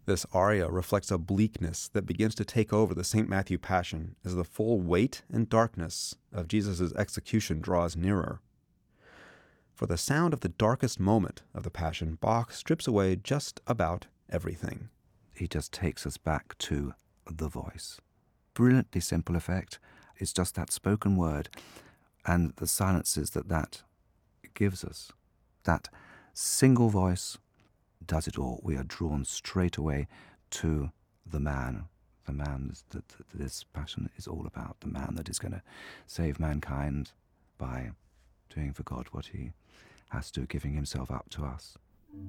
This aria reflects a bleakness that begins to take over the St. Matthew Passion as the full weight and darkness of Jesus' execution draws nearer. For the sound of the darkest moment of the Passion, Bach strips away just about everything. He just takes us back to the voice. Brilliantly simple effect. It's just that spoken word and the silences that gives us. That single voice does it all. We are drawn straight away to the man that this Passion is all about, the man that is going to save mankind by doing for God what he has to, giving himself up to us.